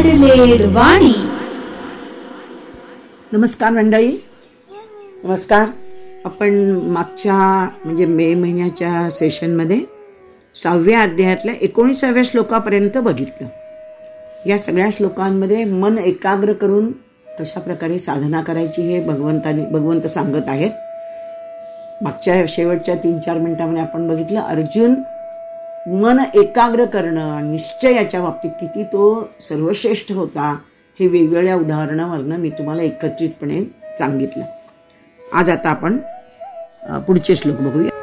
Laid वाणी. नमस्कार मंडळी, नमस्कार. आपण मागच्या म्हणजे मे महिन्याच्या सेशनमध्ये 6व्या अध्यायातल्या 19व्या श्लोकापर्यंत बघितलं. या सगळ्या श्लोकांमध्ये मन एकाग्र करून कशा प्रकारे साधना करायची हे भगवंत सांगत आहेत. मागच्या शेवटच्या 3-4 मिनिटांमध्ये आपण बघितलं अर्जुन मन एकाग्र करणं निश्चयाच्या बाबतीत किती तो सर्वश्रेष्ठ होता हे वेगवेगळ्या उदाहरणावरनं मी तुम्हाला एकत्रितपणे सांगितलं. आज आता आपण पुढचे श्लोक बघूया.